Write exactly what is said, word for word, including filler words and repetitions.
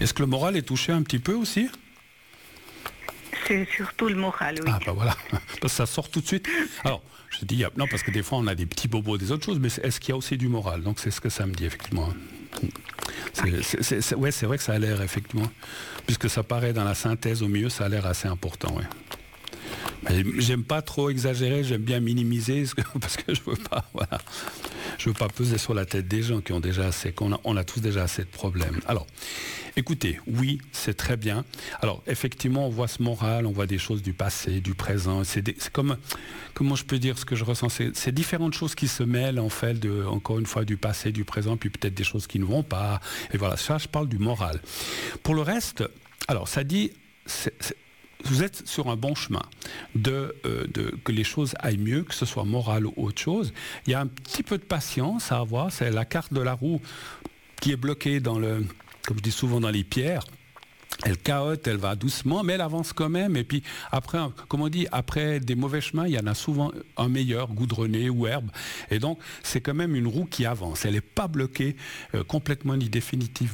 Est-ce que le moral est touché un petit peu aussi? C'est surtout le moral, oui. Ah, bah voilà, parce que ça sort tout de suite. Alors, je dis, non, parce que des fois, on a des petits bobos, des autres choses, mais est-ce qu'il y a aussi du moral? Donc, c'est ce que ça me dit, effectivement. C'est, c'est, c'est, c'est, ouais, c'est vrai que ça a l'air, effectivement, puisque ça paraît dans la synthèse au milieu, ça a l'air assez important, ouais. Mais j'aime pas trop exagérer, j'aime bien minimiser, parce que je veux pas, voilà, je veux pas peser sur la tête des gens qui ont déjà assez, qu'on a, on a tous déjà assez de problèmes. Alors, écoutez, oui, c'est très bien. Alors, effectivement, on voit ce moral, on voit des choses du passé, du présent. C'est, des, c'est comme, comment je peux dire ce que je ressens, c'est, c'est différentes choses qui se mêlent, en fait, de, encore une fois, du passé, du présent, puis peut-être des choses qui ne vont pas. Et voilà, ça, je parle du moral. Pour le reste, alors, ça dit, c'est, c'est, vous êtes sur un bon chemin de, euh, de que les choses aillent mieux, que ce soit moral ou autre chose. Il y a un petit peu de patience à avoir. C'est la carte de la roue qui est bloquée dans le, comme je dis souvent, dans les pierres. Elle cahote, elle va doucement, mais elle avance quand même. Et puis après, comme on dit, après des mauvais chemins, il y en a souvent un meilleur, goudronné ou herbe. Et donc, c'est quand même une roue qui avance. Elle n'est pas bloquée euh, complètement ni définitivement.